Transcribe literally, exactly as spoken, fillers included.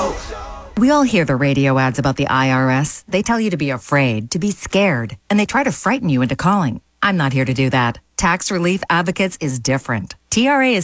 We all hear the radio ads about the I R S. They tell you to be afraid, to be scared, and they try to frighten you into calling. I'm not here to do that. Tax Relief Advocates is different. T R A is